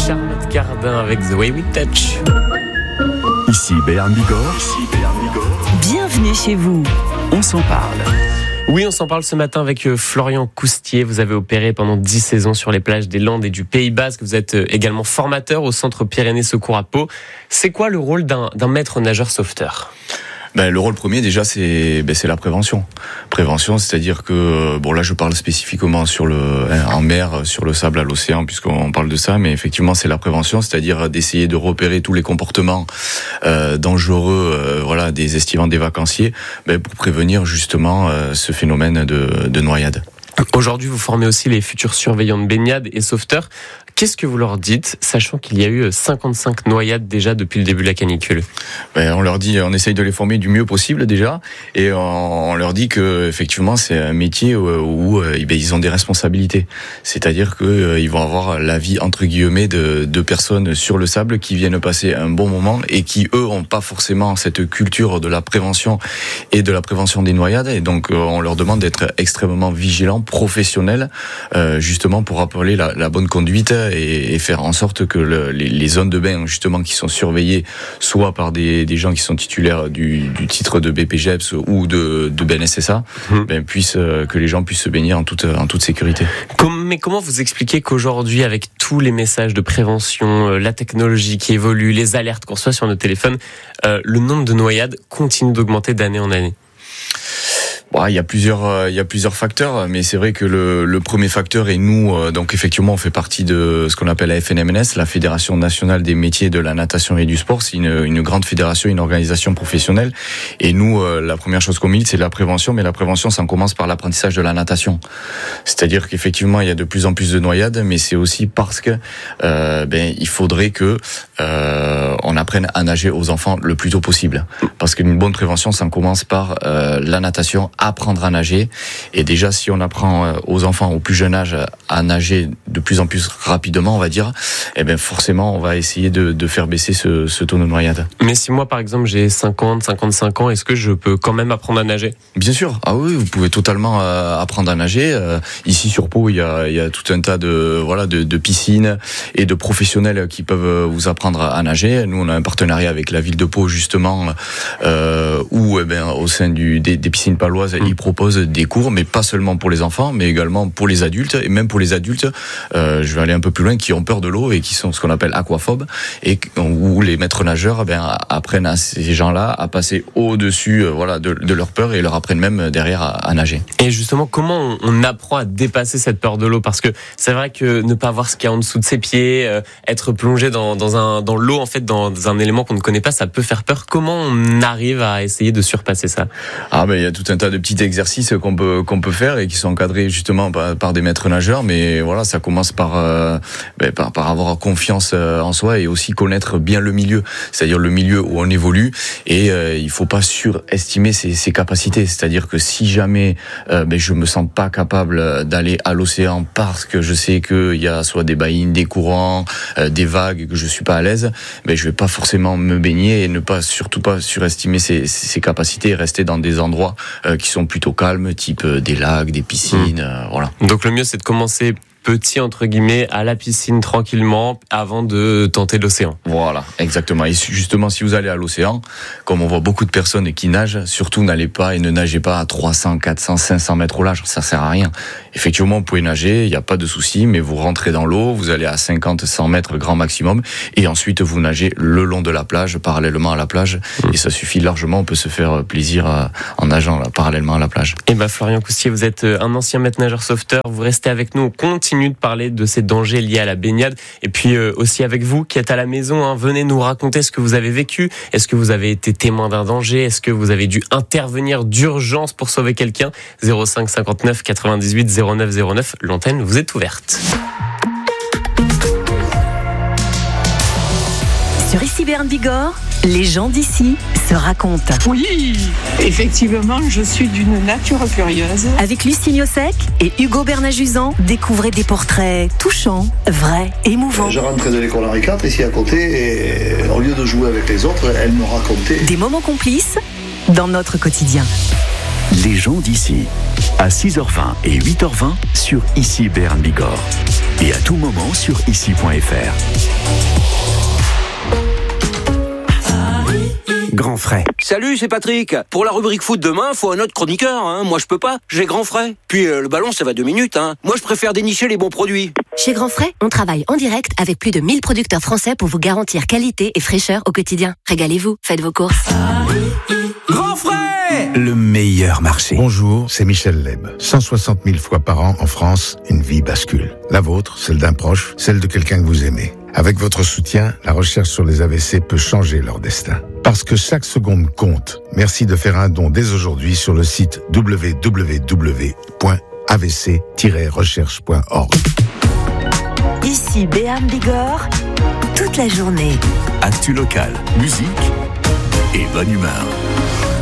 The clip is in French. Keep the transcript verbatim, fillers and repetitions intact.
Charlotte Cardin avec The Way We Touch. Ici Béarn Bigorre. Ici Béarn Bigorre. Bienvenue chez vous. On s'en parle. Oui, on s'en parle ce matin avec Florian Coustier. Vous avez opéré pendant dix saisons sur les plages des Landes et du Pays Basque. Vous êtes également formateur au Centre Pyrénées Secours à Pau. C'est quoi le rôle d'un, d'un maître nageur sauveteur ? Ben, le rôle premier, déjà, c'est, ben, c'est la prévention. Prévention, c'est-à-dire que, bon, là, je parle spécifiquement sur le, en mer, sur le sable, à l'océan, puisqu'on parle de ça, mais effectivement, c'est la prévention, c'est-à-dire d'essayer de repérer tous les comportements euh, dangereux, euh, voilà, des estivants, des vacanciers, ben, pour prévenir justement euh, ce phénomène de, de noyade. Aujourd'hui, vous formez aussi les futurs surveillants de baignade et sauveteurs. Qu'est-ce que vous leur dites, sachant qu'il y a eu cinquante-cinq noyades déjà depuis le début de la canicule ? Ben, on leur dit, on essaye de les former du mieux possible déjà, et on, on leur dit que effectivement c'est un métier où, où eh ben, ils ont des responsabilités. C'est-à-dire que euh, ils vont avoir la vie entre guillemets de, de personnes sur le sable qui viennent passer un bon moment et qui eux ont pas forcément cette culture de la prévention et de la prévention des noyades. Et donc euh, on leur demande d'être extrêmement vigilants, professionnels, euh, justement pour rappeler la, la bonne conduite. Et, et faire en sorte que le, les, les zones de bain justement qui sont surveillées soit par des, des gens qui sont titulaires du, du titre de B P G E P S ou de, de B N S S A, mmh. ben, puissent, que les gens puissent se baigner en toute, en toute sécurité. Comme, mais comment vous expliquez qu'aujourd'hui, avec tous les messages de prévention, la technologie qui évolue, les alertes qu'on reçoit sur nos téléphones, euh, le nombre de noyades continue d'augmenter d'année en année ? Bon, il y a plusieurs, euh, il y a plusieurs facteurs, mais c'est vrai que le, le premier facteur est nous, euh, donc effectivement, on fait partie de ce qu'on appelle la F N M N S, la Fédération Nationale des Métiers de la Natation et du Sport. C'est une, une grande fédération, une organisation professionnelle. Et nous, euh, la première chose qu'on milite, c'est la prévention, mais la prévention, ça commence par l'apprentissage de la natation. C'est-à-dire qu'effectivement, il y a de plus en plus de noyades, mais c'est aussi parce que, euh, ben, il faudrait que euh, on apprenne à nager aux enfants le plus tôt possible. Parce qu'une bonne prévention, ça commence par euh, la natation, apprendre à nager. Et déjà, si on apprend aux enfants au plus jeune âge à nager de plus en plus rapidement, on va dire, eh ben forcément, on va essayer de, de faire baisser ce, ce taux de noyade. Mais si moi, par exemple, j'ai cinquante, cinquante-cinq ans, est-ce que je peux quand même apprendre à nager ? Bien sûr. Ah oui, vous pouvez totalement euh, apprendre à nager. Euh, ici sur Pau, il y a, il y a tout un tas de voilà de, de piscines et de professionnels qui peuvent vous apprendre à nager. Nous, on a un partenariat avec la ville de Pau justement, euh, où eh ben au sein du des, des piscines paloises, ils proposent des cours, mais pas seulement pour les enfants, mais également pour les adultes, et même pour les adultes, euh, je vais aller un peu plus loin, qui ont peur de l'eau et qui sont ce qu'on appelle aquaphobes, et où les maîtres nageurs ben, apprennent à ces gens-là à passer au-dessus euh, voilà, de, de leur peur et leur apprennent même derrière à, à nager. Et justement, comment on, on apprend à dépasser cette peur de l'eau ? Parce que c'est vrai que ne pas voir ce qu'il y a en dessous de ses pieds, euh, être plongé dans, dans, un, dans l'eau, en fait, dans un élément qu'on ne connaît pas, ça peut faire peur. Comment on arrive à essayer de surpasser ça ? Ah ben il y a tout un tas de petits exercices qu'on peut qu'on peut faire et qui sont encadrés justement par, par des maîtres nageurs, mais voilà, ça commence par euh, ben, par, par avoir confiance en soi et aussi connaître bien le milieu, c'est-à-dire le milieu où on évolue, et euh, il faut pas surestimer ses, ses capacités, c'est-à-dire que si jamais euh, ben je me sens pas capable d'aller à l'océan parce que je sais que il y a soit des baïnes, des courants, euh, des vagues, et que je suis pas à l'aise, ben je vais pas forcément me baigner, et ne pas surtout pas surestimer ses, ses capacités et rester dans des endroits euh, qui sont plutôt calmes, type des lacs, des piscines, mmh. euh, voilà. Donc le mieux, c'est de commencer petit, entre guillemets, à la piscine tranquillement avant de tenter l'océan. Voilà, exactement. Et justement, si vous allez à l'océan, comme on voit beaucoup de personnes qui nagent, surtout n'allez pas et ne nagez pas à trois cents, quatre cents, cinq cents mètres au large, ça sert à rien. Effectivement, vous pouvez nager, il n'y a pas de souci, mais vous rentrez dans l'eau, vous allez à cinquante, cent mètres grand maximum, et ensuite vous nagez le long de la plage, parallèlement à la plage, mmh. et ça suffit largement, on peut se faire plaisir en nageant là, parallèlement à la plage. Et ben Florian Coustier, vous êtes un ancien maître nageur sauveteur, vous restez avec nous, on continue de parler de ces dangers liés à la baignade, et puis euh, aussi avec vous qui êtes à la maison, hein, venez nous raconter ce que vous avez vécu. Est-ce que vous avez été témoin d'un danger ? Est-ce que vous avez dû intervenir d'urgence pour sauver quelqu'un ? zéro cinq cinquante-neuf quatre-vingt-dix-huit zéro neuf zéro neuf, l'antenne vous est ouverte. Sur Ici Béarn Bigorre, les gens d'ici se racontent. Oui, effectivement, je suis d'une nature curieuse. Avec Lucie Miossec et Hugo Bernajuzan, découvrez des portraits touchants, vrais, émouvants. Je rentrais de l'école Henri quatre ici à côté, et au lieu de jouer avec les autres, elle me racontait des moments complices dans notre quotidien. Les gens d'ici. À six heures vingt et huit heures vingt sur Ici Béarn Bigorre. Et à tout moment sur ici point f r. Grand frais. Salut, c'est Patrick. Pour la rubrique foot demain, faut un autre chroniqueur. Hein. Moi, je peux pas. J'ai grand frais. Puis euh, le ballon, ça va deux minutes. Hein. Moi, je préfère dénicher les bons produits. Chez Grand Frais, on travaille en direct avec plus de mille producteurs français pour vous garantir qualité et fraîcheur au quotidien. Régalez-vous, faites vos courses. Grand frais, le meilleur marché. Bonjour, c'est Michel Leb. cent soixante mille fois par an en France, une vie bascule. La vôtre, celle d'un proche, celle de quelqu'un que vous aimez. Avec votre soutien, la recherche sur les A V C peut changer leur destin. Parce que chaque seconde compte. Merci de faire un don dès aujourd'hui sur le site w w w point a v c tiret recherche point org. Ici Béarn Bigorre, toute la journée. Actu local, musique et bonne humeur.